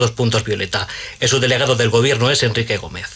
2 puntos violeta. El subdelegado del Gobierno es Enrique Gómez.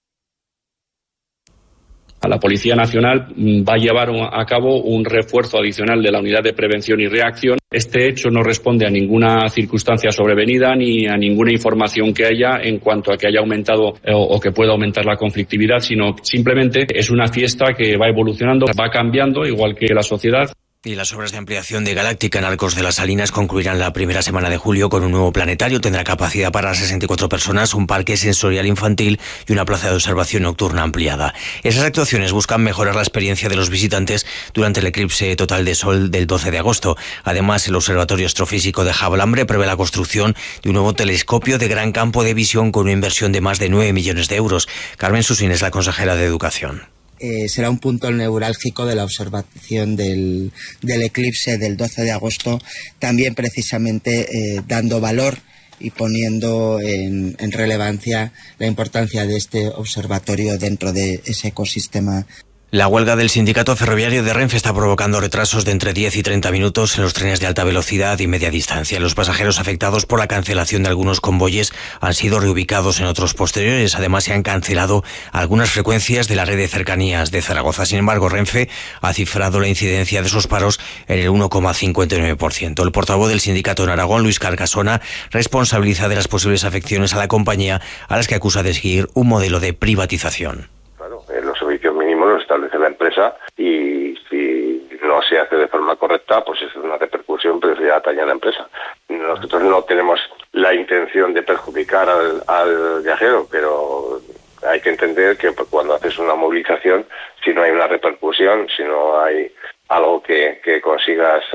La Policía Nacional va a llevar a cabo un refuerzo adicional de la unidad de prevención y reacción. Este hecho no responde a ninguna circunstancia sobrevenida ni a ninguna información que haya en cuanto a que haya aumentado o que pueda aumentar la conflictividad, sino simplemente es una fiesta que va evolucionando, va cambiando, igual que la sociedad. Y las obras de ampliación de Galáctica en Arcos de las Salinas concluirán la primera semana de julio con un nuevo planetario. Tendrá capacidad para 64 personas, un parque sensorial infantil y una plaza de observación nocturna ampliada. Esas actuaciones buscan mejorar la experiencia de los visitantes durante el eclipse total de sol del 12 de agosto. Además, el Observatorio Astrofísico de Jabalambre prevé la construcción de un nuevo telescopio de gran campo de visión con una inversión de más de 9 millones de euros. Carmen Susín es la consejera de Educación. Será un punto neurálgico de la observación del eclipse del 12 de agosto, también precisamente dando valor y poniendo en relevancia la importancia de este observatorio dentro de ese ecosistema. La huelga del sindicato ferroviario de Renfe está provocando retrasos de entre 10 y 30 minutos en los trenes de alta velocidad y media distancia. Los pasajeros afectados por la cancelación de algunos convoyes han sido reubicados en otros posteriores. Además, se han cancelado algunas frecuencias de la red de cercanías de Zaragoza. Sin embargo, Renfe ha cifrado la incidencia de esos paros en el 1,59%. El portavoz del sindicato en Aragón, Luis Carcasona, responsabiliza de las posibles afecciones a la compañía, a las que acusa de seguir un modelo de privatización. Los servicios mínimos los establece la empresa y si no se hace de forma correcta, pues es una repercusión, pero ya atañe a la empresa. Nosotros no tenemos la intención de perjudicar al viajero, pero hay que entender que cuando haces una movilización, si no hay una repercusión, si no hay algo que consigas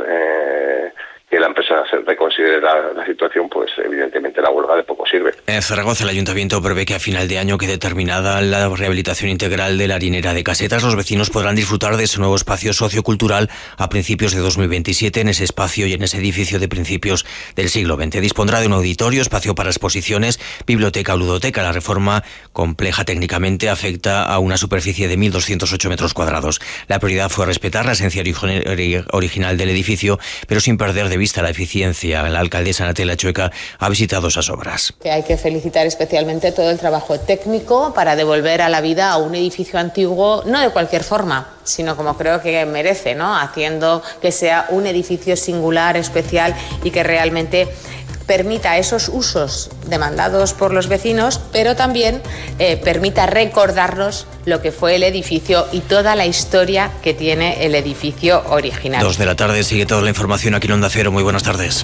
que la empresa se reconsidere la situación, pues evidentemente la huelga de poco sirve. En Zaragoza, el Ayuntamiento prevé que a final de año quede terminada la rehabilitación integral de la harinera de Casetas. Los vecinos podrán disfrutar de ese nuevo espacio sociocultural a principios de 2027 en ese espacio y en ese edificio de principios del siglo XX. Dispondrá de un auditorio, espacio para exposiciones, biblioteca o ludoteca. La reforma, compleja técnicamente, afecta a una superficie de 1.208 metros cuadrados. La prioridad fue respetar la esencia original del edificio, pero sin perder de vista la eficiencia. La alcaldesa Natela Chueca ha visitado esas obras. Hay que felicitar especialmente todo el trabajo técnico para devolver a la vida a un edificio antiguo, no de cualquier forma, sino como creo que merece, ¿no? Haciendo que sea un edificio singular, especial y que realmente permita esos usos demandados por los vecinos, pero también permita recordarnos lo que fue el edificio y toda la historia que tiene el edificio original. 2 de la tarde, sigue toda la información aquí en Onda Cero. Muy buenas tardes.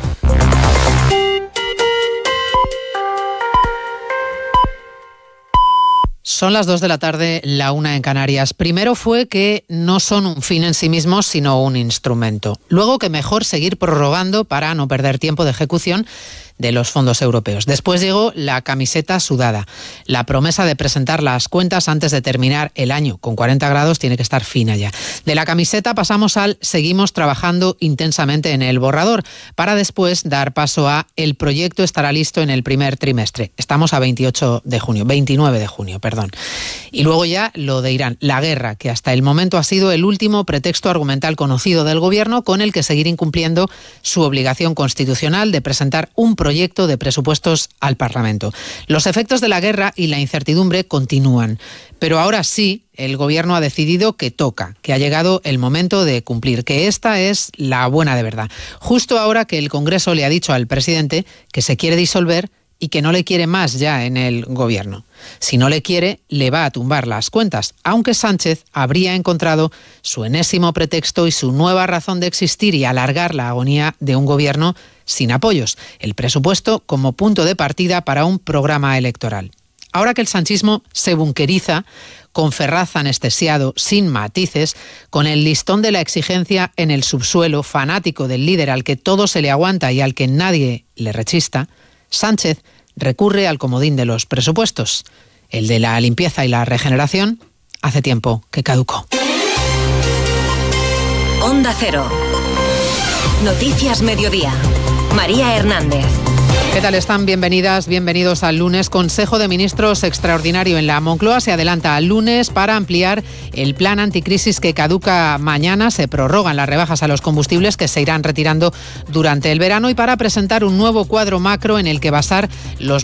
Son las 2 de la tarde, la 1 en Canarias. Primero fue que no son un fin en sí mismos, sino un instrumento. Luego que mejor seguir prorrogando para no perder tiempo de ejecución de los fondos europeos. Después llegó la camiseta sudada. La promesa de presentar las cuentas antes de terminar el año con 40 grados tiene que estar fina ya. De la camiseta pasamos al seguimos trabajando intensamente en el borrador para después dar paso a el proyecto estará listo en el primer trimestre. Estamos a 29 de junio, perdón. Y luego ya lo de Irán, la guerra, que hasta el momento ha sido el último pretexto argumental conocido del gobierno con el que seguir incumpliendo su obligación constitucional de presentar un proyecto de presupuestos al Parlamento. Los efectos de la guerra y la incertidumbre continúan, pero ahora sí el Gobierno ha decidido que toca, que ha llegado el momento de cumplir, que esta es la buena de verdad. Justo ahora que el Congreso le ha dicho al presidente que se quiere disolver y que no le quiere más ya en el Gobierno. Si no le quiere, le va a tumbar las cuentas, aunque Sánchez habría encontrado su enésimo pretexto y su nueva razón de existir y alargar la agonía de un Gobierno sin apoyos, el presupuesto como punto de partida para un programa electoral. Ahora que el sanchismo se bunqueriza, con Ferraz anestesiado, sin matices, con el listón de la exigencia en el subsuelo, fanático del líder al que todo se le aguanta y al que nadie le rechista, Sánchez recurre al comodín de los presupuestos. El de la limpieza y la regeneración hace tiempo que caducó. Onda Cero. Noticias Mediodía. María Hernández. ¿Qué tal están? Bienvenidas, bienvenidos al lunes. Consejo de Ministros extraordinario en la Moncloa se adelanta al lunes para ampliar el plan anticrisis que caduca mañana. Se prorrogan las rebajas a los combustibles que se irán retirando durante el verano y para presentar un nuevo cuadro macro en el que basar los